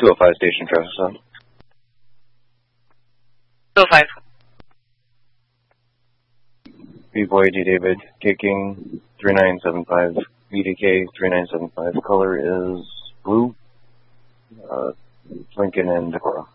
205 station traffic stop. 205. B-Boy D. David, taking 3975, VDK 3975. Color is blue, Lincoln and Decorah.